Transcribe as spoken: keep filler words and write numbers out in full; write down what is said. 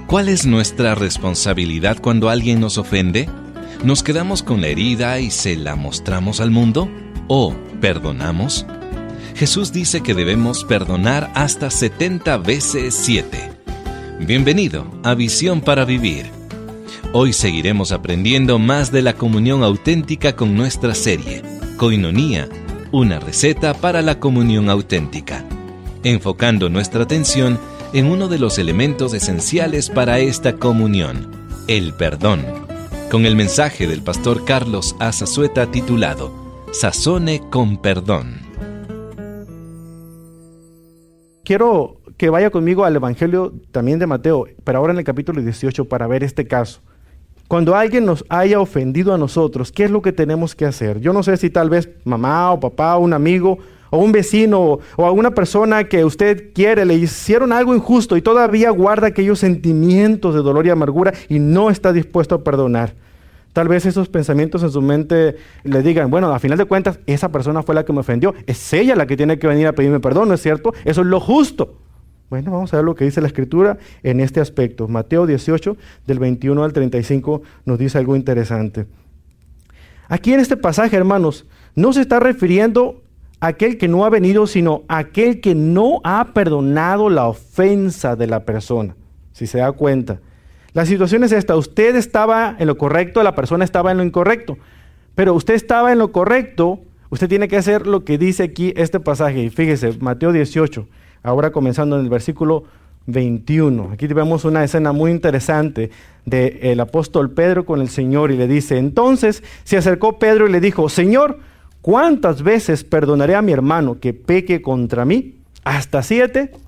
¿Cuál es nuestra responsabilidad cuando alguien nos ofende? ¿Nos quedamos con la herida y se la mostramos al mundo? ¿O perdonamos? Jesús dice que debemos perdonar hasta setenta veces siete. Bienvenido a Visión para Vivir. Hoy seguiremos aprendiendo más de la comunión auténtica con nuestra serie, Koinonía, una receta para la comunión auténtica, enfocando nuestra atención en uno de los elementos esenciales para esta comunión, el perdón, con el mensaje del pastor Carlos Azazueta titulado Sazone con Perdón. Quiero que vaya conmigo al Evangelio también de Mateo, pero ahora en el capítulo dieciocho para ver este caso. Cuando alguien nos haya ofendido a nosotros, ¿qué es lo que tenemos que hacer? Yo no sé si tal vez mamá o papá, un amigo o un vecino o, o alguna persona que usted quiere le hicieron algo injusto y todavía guarda aquellos sentimientos de dolor y amargura y no está dispuesto a perdonar. Tal vez esos pensamientos en su mente le digan, bueno, a final de cuentas, esa persona fue la que me ofendió. Es ella la que tiene que venir a pedirme perdón, ¿no es cierto? Eso es lo justo. Bueno, vamos a ver lo que dice la Escritura en este aspecto. Mateo dieciocho, del veintiuno al treinta y cinco, nos dice algo interesante. Aquí en este pasaje, hermanos, no se está refiriendo a aquel que no ha venido, sino a aquel que no ha perdonado la ofensa de la persona, si se da cuenta. La situación es esta: usted estaba en lo correcto, la persona estaba en lo incorrecto, pero usted estaba en lo correcto, usted tiene que hacer lo que dice aquí este pasaje. Y fíjese, Mateo dieciocho, ahora comenzando en el versículo veintiuno. Aquí vemos una escena muy interesante del apóstol Pedro con el Señor y le dice, entonces se acercó Pedro y le dijo, Señor, ¿cuántas veces perdonaré a mi hermano que peque contra mí? ¿Hasta siete?